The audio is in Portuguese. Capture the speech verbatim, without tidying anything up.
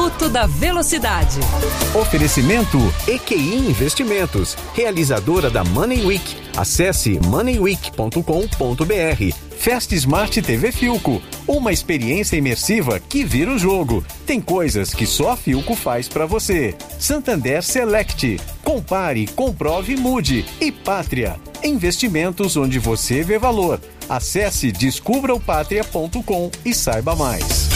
Minuto da Velocidade. Oferecimento E Q I Investimentos, realizadora da Money Week. Acesse money week ponto com ponto b r. Fast Smart T V Philco, uma experiência imersiva que vira o jogo. Tem coisas que só a Philco faz pra você. Santander Select, compare, comprove, mude. E Pátria, investimentos onde você vê valor. Acesse descubra o pátria ponto com e saiba mais.